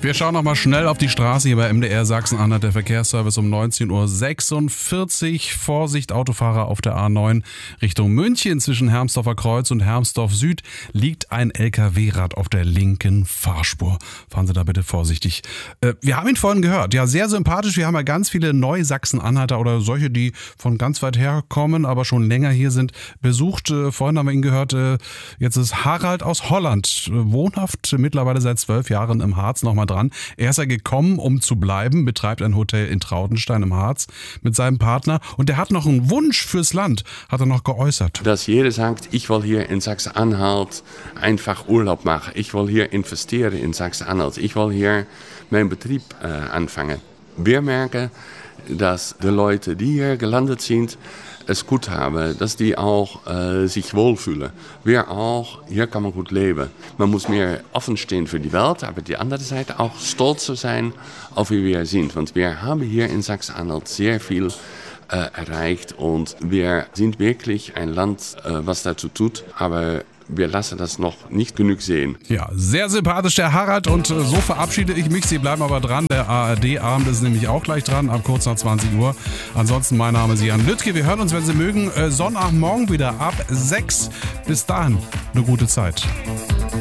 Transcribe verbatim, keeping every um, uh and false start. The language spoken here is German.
Wir schauen noch mal schnell auf die Straße hier bei M D R Sachsen-Anhalt, der Verkehrsservice um neunzehn Uhr sechsundvierzig. Vorsicht, Autofahrer auf der A neun Richtung München. Zwischen Hermsdorfer Kreuz und Hermsdorf Süd liegt ein L K W-Rad auf der linken Fahrspur. Fahren Sie da bitte vorsichtig. Äh, wir haben ihn vorhin gehört. Ja, sehr sympathisch. Wir haben ja ganz viele Neu-Sachsen-Anhalter oder solche, die von ganz weit her kommen, aber schon länger hier sind, besucht. Äh, vorhin haben wir ihn gehört. Äh, jetzt ist Harald aus Holland, äh, wohnhaft mittlerweile seit zwölf Jahren im Harz, nochmal dran. Er ist ja gekommen, um zu bleiben, betreibt ein Hotel in Trautenstein im Harz mit seinem Partner und der hat noch einen Wunsch fürs Land, hat er noch geäußert. Dass jeder sagt, ich will hier in Sachsen-Anhalt einfach Urlaub machen, ich will hier investieren in Sachsen-Anhalt, ich will hier meinen Betrieb äh, anfangen. Wir merken, dass die Leute, die hier gelandet sind, es gut haben, dass die auch äh, sich wohlfühlen. Wir auch, hier kann man gut leben. Man muss mehr offen stehen für die Welt, aber die andere Seite auch stolz zu sein, auf wie wir sind. Und wir haben hier in Sachsen-Anhalt sehr viel äh, erreicht und wir sind wirklich ein Land, äh, was dazu tut, aber wir lassen das noch nicht genug sehen. Ja, sehr sympathisch der Harald und äh, so verabschiede ich mich. Sie bleiben aber dran. Der A R D-Abend ist nämlich auch gleich dran, ab kurz nach zwanzig Uhr. Ansonsten mein Name ist Jan Lüttke. Wir hören uns, wenn Sie mögen, äh, Sonnabend morgen wieder ab sechs. Bis dahin, eine gute Zeit.